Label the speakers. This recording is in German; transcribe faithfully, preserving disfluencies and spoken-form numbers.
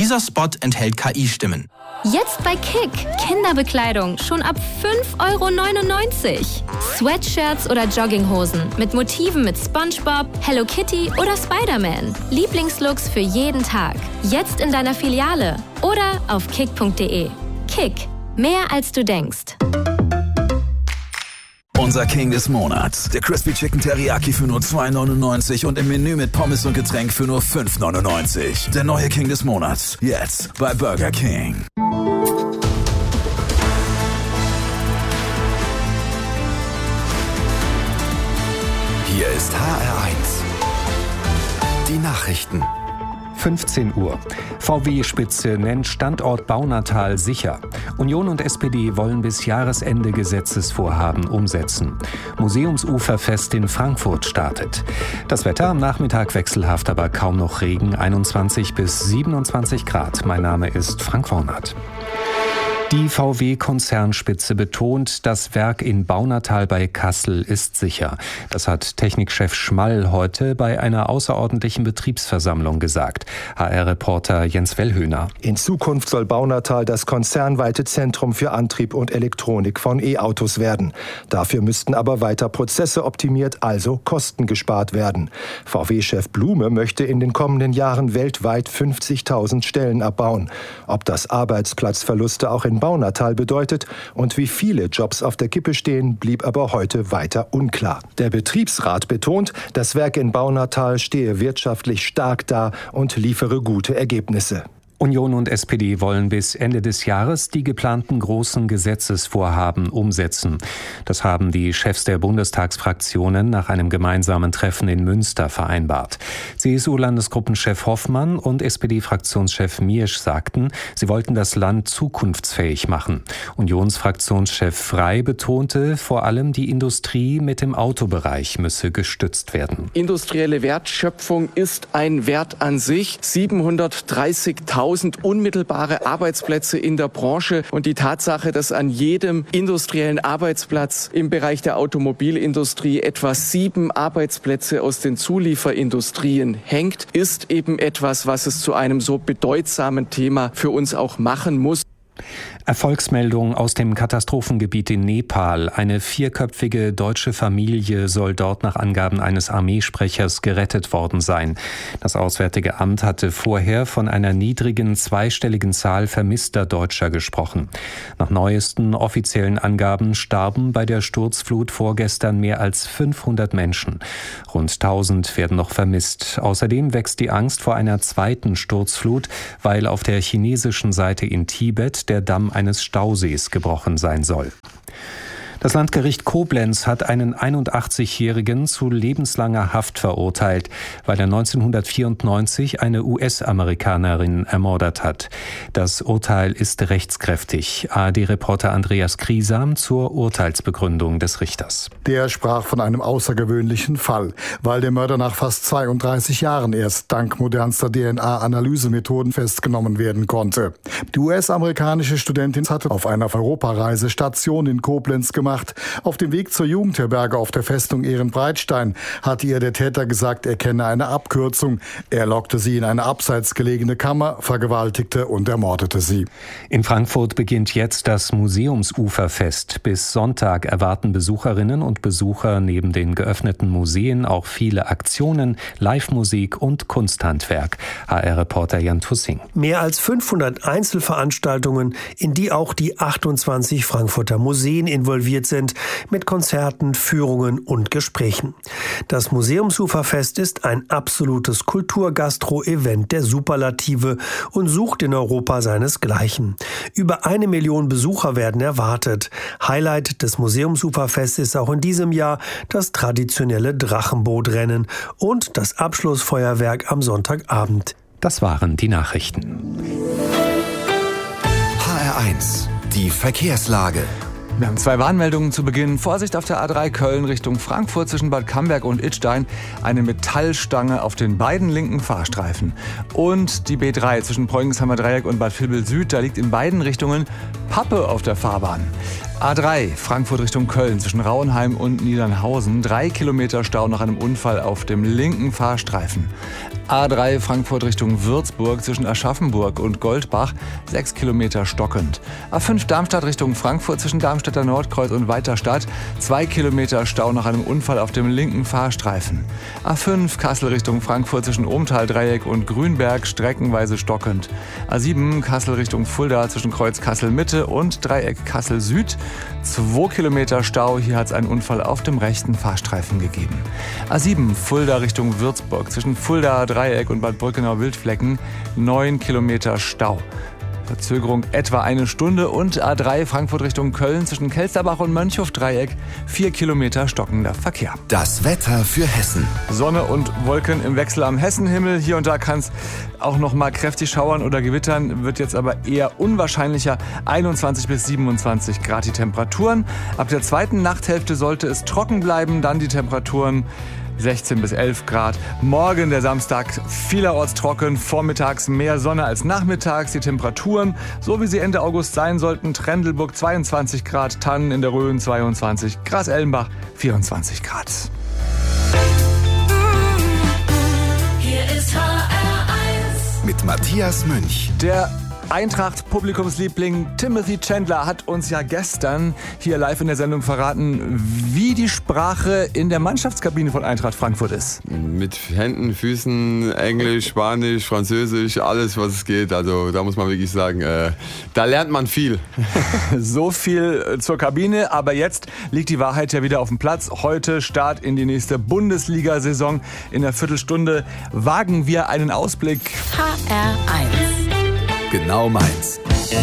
Speaker 1: Dieser Spot enthält K I-Stimmen.
Speaker 2: Jetzt bei Kick. Kinderbekleidung schon ab fünf Euro neunundneunzig. Sweatshirts oder Jogginghosen mit Motiven mit SpongeBob, Hello Kitty oder Spider-Man. Lieblingslooks für jeden Tag. Jetzt in deiner Filiale oder auf kick punkt de. Kick. Mehr als du denkst.
Speaker 3: Unser King des Monats. Der Crispy Chicken Teriyaki für nur zwei neunundneunzig und im Menü mit Pommes und Getränk für nur fünf neunundneunzig. Der neue King des Monats. Jetzt bei Burger King. Hier ist H R eins. Die Nachrichten.
Speaker 4: fünfzehn Uhr. V W-Spitze nennt Standort Baunatal sicher. Union und S P D wollen bis Jahresende Gesetzesvorhaben umsetzen. Museumsuferfest in Frankfurt startet. Das Wetter am Nachmittag wechselhaft, aber kaum noch Regen, einundzwanzig bis siebenundzwanzig Grad. Mein Name ist Frank Wornert. Die V W-Konzernspitze betont, das Werk in Baunatal bei Kassel ist sicher. Das hat Technikchef Schmall heute bei einer außerordentlichen Betriebsversammlung gesagt. H R-Reporter Jens Wellhöhner.
Speaker 5: In Zukunft soll Baunatal das konzernweite Zentrum für Antrieb und Elektronik von E-Autos werden. Dafür müssten aber weiter Prozesse optimiert, also Kosten gespart werden. V W-Chef Blume möchte in den kommenden Jahren weltweit fünfzigtausend Stellen abbauen. Ob das Arbeitsplatzverluste auch in Baunatal bedeutet und wie viele Jobs auf der Kippe stehen, blieb aber heute weiter unklar. Der Betriebsrat betont, das Werk in Baunatal stehe wirtschaftlich stark da und liefere gute Ergebnisse.
Speaker 4: Union und S P D wollen bis Ende des Jahres die geplanten großen Gesetzesvorhaben umsetzen. Das haben die Chefs der Bundestagsfraktionen nach einem gemeinsamen Treffen in Münster vereinbart. C S U-Landesgruppenchef Hoffmann und S P D-Fraktionschef Miersch sagten, sie wollten das Land zukunftsfähig machen. Unionsfraktionschef Frey betonte, vor allem die Industrie mit dem Autobereich müsse gestützt werden.
Speaker 6: Industrielle Wertschöpfung ist ein Wert an sich. siebenhundertdreißigtausend unmittelbare Arbeitsplätze in der Branche und die Tatsache, dass an jedem industriellen Arbeitsplatz im Bereich der Automobilindustrie etwa sieben Arbeitsplätze aus den Zulieferindustrien hängt, ist eben etwas, was es zu einem so bedeutsamen Thema für uns auch machen muss.
Speaker 4: Erfolgsmeldung aus dem Katastrophengebiet in Nepal. Eine vierköpfige deutsche Familie soll dort nach Angaben eines Armeesprechers gerettet worden sein. Das Auswärtige Amt hatte vorher von einer niedrigen zweistelligen Zahl vermisster Deutscher gesprochen. Nach neuesten offiziellen Angaben starben bei der Sturzflut vorgestern mehr als fünfhundert Menschen. Rund tausend werden noch vermisst. Außerdem wächst die Angst vor einer zweiten Sturzflut, weil auf der chinesischen Seite in Tibet der Damm eines Stausees gebrochen sein soll. Das Landgericht Koblenz hat einen einundachtzigjährigen zu lebenslanger Haft verurteilt, weil er neunzehnhundertvierundneunzig eine U S-Amerikanerin ermordet hat. Das Urteil ist rechtskräftig. A R D-Reporter Andreas Kriesam zur Urteilsbegründung des Richters.
Speaker 7: Der sprach von einem außergewöhnlichen Fall, weil der Mörder nach fast zweiunddreißig Jahren erst dank modernster D N A-Analysemethoden festgenommen werden konnte. Die U S-amerikanische Studentin hatte auf einer Europareise Station in Koblenz gemacht. Auf dem Weg zur Jugendherberge auf der Festung Ehrenbreitstein hatte ihr der Täter gesagt, er kenne eine Abkürzung. Er lockte sie in eine abseits gelegene Kammer, vergewaltigte und ermordete sie.
Speaker 4: In Frankfurt beginnt jetzt das Museumsuferfest. Bis Sonntag erwarten Besucherinnen und Besucher neben den geöffneten Museen auch viele Aktionen, Live-Musik und Kunsthandwerk. H R-Reporter Jan Tussing.
Speaker 8: Mehr als fünfhundert Einzelveranstaltungen, in die auch die achtundzwanzig Frankfurter Museen involviert sind, mit Konzerten, Führungen und Gesprächen. Das Museumsuferfest ist ein absolutes Kultur-Gastro-Event der Superlative und sucht in Europa seinesgleichen. Über eine Million Besucher werden erwartet. Highlight des Museumsuferfests ist auch in diesem Jahr das traditionelle Drachenbootrennen und das Abschlussfeuerwerk am Sonntagabend.
Speaker 4: Das waren die Nachrichten.
Speaker 3: H R eins, die Verkehrslage.
Speaker 9: Wir haben zwei Warnmeldungen zu Beginn. Vorsicht auf der A drei Köln Richtung Frankfurt zwischen Bad Camberg und Idstein. Eine Metallstange auf den beiden linken Fahrstreifen. Und die B drei zwischen Preungesheimer Dreieck und Bad Vilbel Süd. Da liegt in beiden Richtungen Pappe auf der Fahrbahn. A drei, Frankfurt Richtung Köln zwischen Rauenheim und Niedernhausen. Drei Kilometer Stau nach einem Unfall auf dem linken Fahrstreifen. A drei, Frankfurt Richtung Würzburg zwischen Aschaffenburg und Goldbach. Sechs Kilometer stockend. A fünf, Darmstadt Richtung Frankfurt zwischen Darmstädter Nordkreuz und Weiterstadt. Zwei Kilometer Stau nach einem Unfall auf dem linken Fahrstreifen. A fünf, Kassel Richtung Frankfurt zwischen Ohmtal-Dreieck und Grünberg. Streckenweise stockend. A sieben, Kassel Richtung Fulda zwischen Kreuz Kassel-Mitte und Dreieck Kassel-Süd. Zwei Kilometer Stau, hier hat es einen Unfall auf dem rechten Fahrstreifen gegeben. A sieben, Fulda Richtung Würzburg zwischen Fulda Dreieck und Bad Brückenau-Wildflecken. Neun Kilometer Stau. Verzögerung etwa eine Stunde. Und A drei, Frankfurt Richtung Köln zwischen Kelsterbach und Mönchhof-Dreieck. Vier Kilometer stockender Verkehr.
Speaker 3: Das Wetter für Hessen.
Speaker 9: Sonne und Wolken im Wechsel am Hessenhimmel. Hier und da kann es auch noch mal kräftig schauern oder gewittern, wird jetzt aber eher unwahrscheinlicher. einundzwanzig bis siebenundzwanzig Grad die Temperaturen. Ab der zweiten Nachthälfte sollte es trocken bleiben, dann die Temperaturen sechzehn bis elf Grad. Morgen, der Samstag, vielerorts trocken, vormittags mehr Sonne als nachmittags. Die Temperaturen, so wie sie Ende August sein sollten: Trendelburg zweiundzwanzig Grad, Tannen in der Rhön zweiundzwanzig, Gras-Ellenbach vierundzwanzig Grad.
Speaker 10: Hier ist H R eins
Speaker 3: Mit Matthias Münch.
Speaker 9: Der Eintracht-Publikumsliebling Timothy Chandler hat uns ja gestern hier live in der Sendung verraten, wie die Sprache in der Mannschaftskabine von Eintracht Frankfurt ist.
Speaker 11: Mit Händen, Füßen, Englisch, Spanisch, Französisch, alles was es geht. Also da muss man wirklich sagen, äh, da lernt man viel.
Speaker 9: So viel zur Kabine, aber jetzt liegt die Wahrheit ja wieder auf dem Platz. Heute Start in die nächste Bundesliga-Saison. In einer Viertelstunde wagen wir einen Ausblick.
Speaker 10: H R eins
Speaker 3: Genau meins.